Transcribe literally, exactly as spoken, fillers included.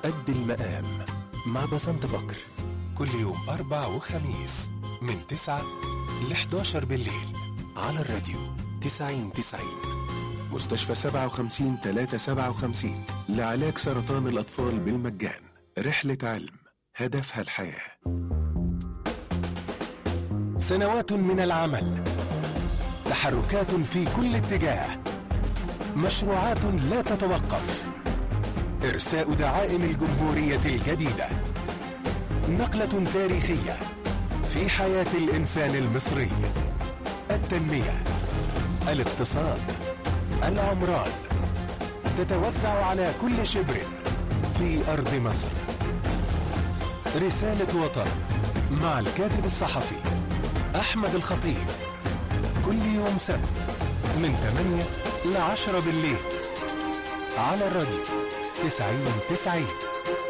قد المقام مع بسنت بكر، كل يوم أربع وخميس من تسعة ل حداشر بالليل على الراديو تسعين تسعين. مستشفى سبعة وخمسين ثلاثة سبعة وخمسين لعلاج سرطان الأطفال بالمجان. رحلة علم هدفها الحياة. سنوات من العمل، تحركات في كل اتجاه، مشروعات لا تتوقف، إرساء دعائم الجمهورية الجديدة، نقلة تاريخية في حياة الإنسان المصري. التنمية، الاقتصاد، العمران تتوزع على كل شبر في أرض مصر. رسالة وطن مع الكاتب الصحفي أحمد الخطيب، كل يوم سبت من ثمانية ل عشرة بالليل على الراديو تسعين تسعين.